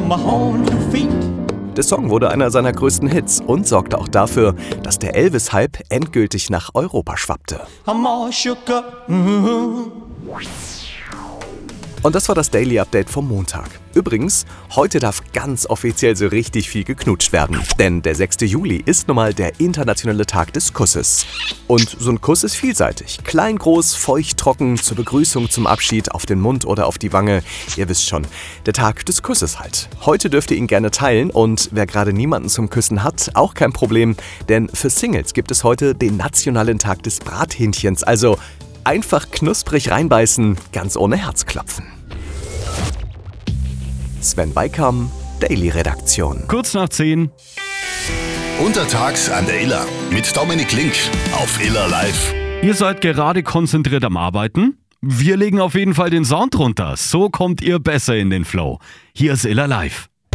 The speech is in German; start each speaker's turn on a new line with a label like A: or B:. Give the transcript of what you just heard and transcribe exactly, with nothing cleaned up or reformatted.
A: on my own two feet.
B: Der Song wurde einer seiner größten Hits und sorgte auch dafür, dass der Elvis-Hype endgültig nach Europa schwappte.
A: I'm all shook up. Mm-hmm.
B: Und das war das Daily Update vom Montag. Übrigens, heute darf ganz offiziell so richtig viel geknutscht werden. Denn der sechste Juli ist nun mal der internationale Tag des Kusses. Und so ein Kuss ist vielseitig. Klein, groß, feucht, trocken, zur Begrüßung, zum Abschied, auf den Mund oder auf die Wange. Ihr wisst schon, der Tag des Kusses halt. Heute dürft ihr ihn gerne teilen und wer gerade niemanden zum Küssen hat, auch kein Problem. Denn für Singles gibt es heute den nationalen Tag des Brathähnchens. Also einfach knusprig reinbeißen, ganz ohne Herzklopfen. Sven Beikam, Daily-Redaktion.
C: Kurz nach zehn.
D: Untertags an der Iller mit Dominik Link auf Iller Live.
C: Ihr seid gerade konzentriert am Arbeiten? Wir legen auf jeden Fall den Sound runter. So kommt ihr besser in den Flow. Hier ist Iller Live.